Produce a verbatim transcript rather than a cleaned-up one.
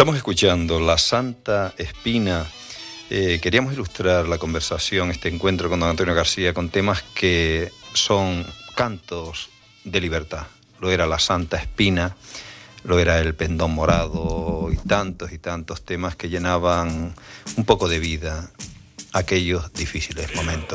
Estamos escuchando La Santa Espina. Eh, queríamos ilustrar la conversación, este encuentro con don Antonio García, con temas que son cantos de libertad. Lo era La Santa Espina, lo era El Pendón Morado y tantos y tantos temas que llenaban un poco de vida aquellos difíciles momentos.